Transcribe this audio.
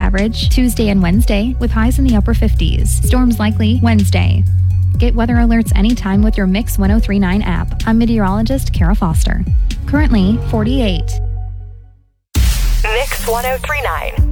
average Tuesday and Wednesday with highs in the upper 50s. Storms likely Wednesday. Get weather alerts anytime with your Mix 1039 app. I'm meteorologist Kara Foster. Currently 48. Mix 1039.